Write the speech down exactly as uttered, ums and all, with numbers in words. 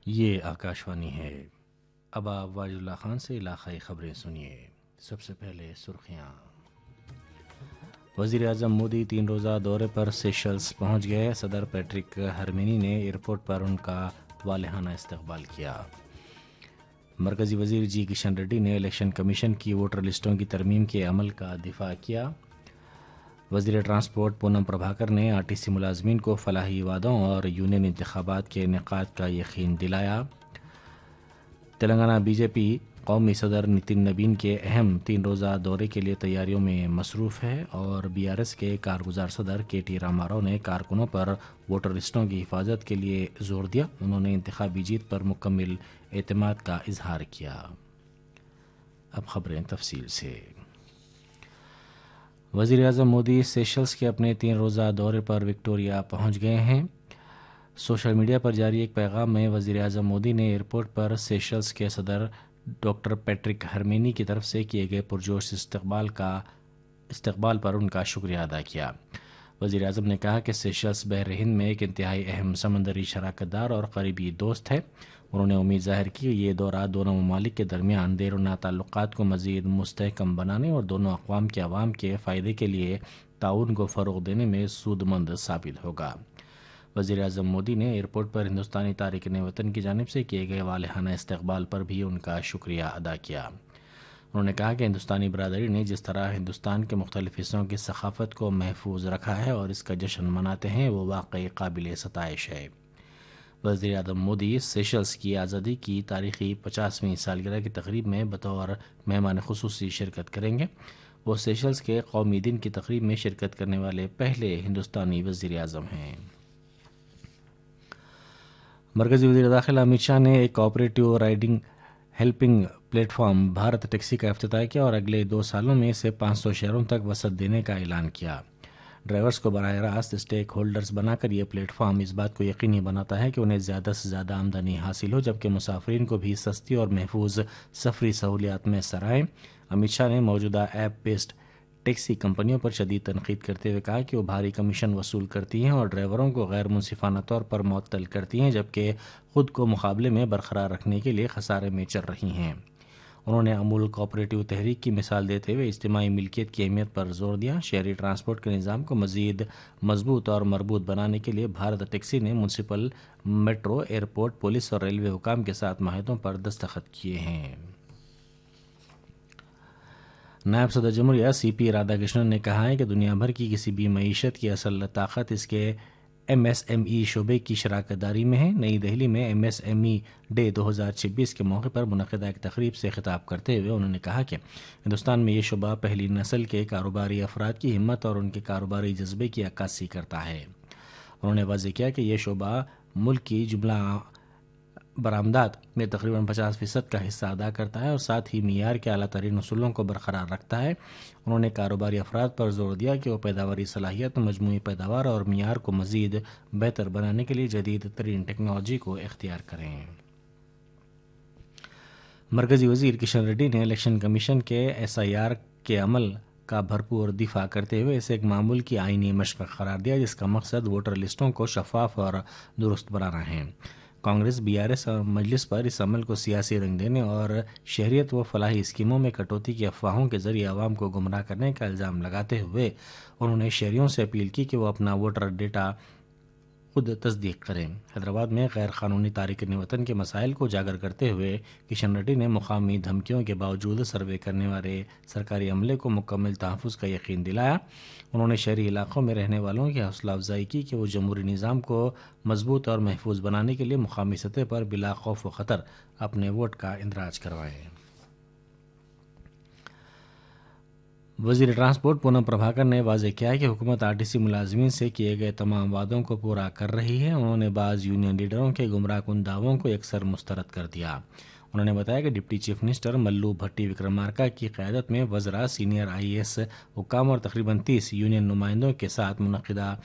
یہ آکاشوانی ہے۔ اب آپ واجد اللہ خان سے علاقائی خبریں سنیے۔ سب سے پہلے سرخیاں۔ وزیر اعظم مودی تین روزہ دورے پر سیشلز پہنچ گئے۔ صدر پیٹرک ہرمینی نے ایئرپورٹ پر ان کا والہانہ استقبال کیا۔ مرکزی وزیر جی کشن ریڈی نے الیکشن کمیشن کی ووٹر لسٹوں کی ترمیم کے عمل کا دفاع کیا۔ وزیر ٹرانسپورٹ پونم پربھاکر نے آر ٹی سی ملازمین کو فلاحی وعدوں اور یونین انتخابات کے انعقاد کا یقین دلایا۔ تلنگانہ بی جے پی قومی صدر نتن نبین کے اہم تین روزہ دورے کے لیے تیاریوں میں مصروف ہے اور بی آر ایس کے کارگزار صدر کے ٹی راما راؤ نے کارکنوں پر ووٹر لسٹوں کی حفاظت کے لیے زور دیا۔ انہوں نے انتخابی جیت پر مکمل اعتماد کا اظہار کیا۔ اب خبریں تفصیل سے۔ وزیر اعظم مودی سیشلز کے اپنے تین روزہ دورے پر وکٹوریا پہنچ گئے ہیں۔ سوشل میڈیا پر جاری ایک پیغام میں وزیر اعظم مودی نے ایئرپورٹ پر سیشلز کے صدر ڈاکٹر پیٹرک ہرمینی کی طرف سے کیے گئے پرجوش استقبال کا استقبال پر ان کا شکریہ ادا کیا۔ وزیر اعظم نے کہا کہ سیشلز بحر ہند میں ایک انتہائی اہم سمندری شراکت دار اور قریبی دوست ہے۔ انہوں نے امید ظاہر کی کہ یہ دورہ دونوں ممالک کے درمیان دیرینہ تعلقات کو مزید مستحکم بنانے اور دونوں اقوام کے عوام کے فائدے کے لیے تعاون کو فروغ دینے میں سود مند ثابت ہوگا۔ وزیر اعظم مودی نے ایئرپورٹ پر ہندوستانی تارکین وطن کی جانب سے کیے گئے والہانہ استقبال پر بھی ان کا شکریہ ادا کیا۔ انہوں نے کہا کہ ہندوستانی برادری نے جس طرح ہندوستان کے مختلف حصوں کی ثقافت کو محفوظ رکھا ہے اور اس کا جشن مناتے ہیں، وہ واقعی قابل ستائش ہے۔ وزیر اعظم مودی سیشلز کی آزادی کی تاریخی پچاسویں سالگرہ کی تقریب میں بطور مہمان خصوصی شرکت کریں گے۔ وہ سیشلز کے قومی دن کی تقریب میں شرکت کرنے والے پہلے ہندوستانی وزیر اعظم ہیں۔ مرکزی وزیر داخلہ امت شاہ نے ایک cooperative riding helping plate form Bharat taxi کا افتتاح کیا اور اگلے دو سالوں میں اسے پانچ سو شہروں تک وسعت دینے کا اعلان کیا۔ ڈرائیورز کو براہ راست اسٹیک ہولڈرز بنا کر یہ پلیٹ فارم اس بات کو یقینی بناتا ہے کہ انہیں زیادہ سے زیادہ آمدنی حاصل ہو، جبکہ مسافرین کو بھی سستی اور محفوظ سفری سہولیات میسر آئیں۔ امت شاہ نے موجودہ ایپ بیسڈ ٹیکسی کمپنیوں پر شدید تنقید کرتے ہوئے کہا کہ وہ بھاری کمیشن وصول کرتی ہیں اور ڈرائیوروں کو غیر منصفانہ طور پر معطل کرتی ہیں، جبکہ خود کو مقابلے میں برقرار رکھنے کے لیے خسارے میں چل رہی ہیں۔ انہوں نے امول کوآپریٹو تحریک کی مثال دیتے ہوئے اجتماعی ملکیت کی اہمیت پر زور دیا۔ شہری ٹرانسپورٹ کے نظام کو مزید مضبوط اور مربوط بنانے کے لیے بھارت ٹیکسی نے میونسپل، میٹرو، ایئرپورٹ، پولیس اور ریلوے حکام کے ساتھ معاہدوں پر دستخط کیے ہیں۔ نائب صدر جمہوریہ سی پی رادھا کرشنن نے کہا ہے کہ دنیا بھر کی کسی بھی معیشت کی اصل طاقت اس کے ایم ایس ایم ای شعبے کی شراکت داری میں ہے۔ نئی دہلی میں M S M E day دو ہزار چھبیس کے موقع پر منعقدہ ایک تقریب سے خطاب کرتے ہوئے انہوں نے کہا کہ ہندوستان میں یہ شعبہ پہلی نسل کے کاروباری افراد کی ہمت اور ان کے کاروباری جذبے کی عکاسی کرتا ہے۔ انہوں نے واضح کیا کہ یہ شعبہ ملک کی جملہ برآمدات میں تقریباً پچاس فیصد کا حصہ ادا کرتا ہے اور ساتھ ہی معیار کے اعلیٰ ترین اصولوں کو برقرار رکھتا ہے۔ انہوں نے کاروباری افراد پر زور دیا کہ وہ پیداواری صلاحیت، مجموعی پیداوار اور معیار کو مزید بہتر بنانے کے لیے جدید ترین ٹیکنالوجی کو اختیار کریں۔ مرکزی وزیر کشن ریڈی نے الیکشن کمیشن کے ایس آئی آر کے عمل کا بھرپور دفاع کرتے ہوئے اسے ایک معمول کی آئینی مشق قرار دیا، جس کا مقصد ووٹر لسٹوں کو شفاف اور درست بنانا ہے۔ کانگریس، بی آر ایس اور مجلس پر اس عمل کو سیاسی رنگ دینے اور شہریت و فلاحی اسکیموں میں کٹوتی کی افواہوں کے ذریعے عوام کو گمراہ کرنے کا الزام لگاتے ہوئے انہوں نے شہریوں سے اپیل کی کہ وہ اپنا ووٹر ڈیٹا خود تصدیق کریں۔ حیدرآباد میں غیر قانونی تارکین وطن کے مسائل کو اجاگر کرتے ہوئے کشن ریڈی نے مقامی دھمکیوں کے باوجود سروے کرنے والے سرکاری عملے کو مکمل تحفظ کا یقین دلایا۔ انہوں نے شہری علاقوں میں رہنے والوں کی حوصلہ افزائی کی کہ وہ جمہوری نظام کو مضبوط اور محفوظ بنانے کے لیے مقامی سطح پر بلا خوف و خطر اپنے ووٹ کا اندراج کروائیں۔ وزیر ٹرانسپورٹ پونم پربھاکر نے واضح کیا ہے کہ حکومت آر ٹی سی ملازمین سے کیے گئے تمام وعدوں کو پورا کر رہی ہے۔ انہوں نے بعض یونین لیڈروں کے گمراہ کن دعووں کو یکسر مسترد کر دیا۔ انہوں نے بتایا کہ ڈپٹی چیف منسٹر ملو بھٹی وکرمارکا کی قیادت میں وزراء، سینئر آئی اے ایس حکام اور تقریباً تیس یونین نمائندوں کے ساتھ منعقدہ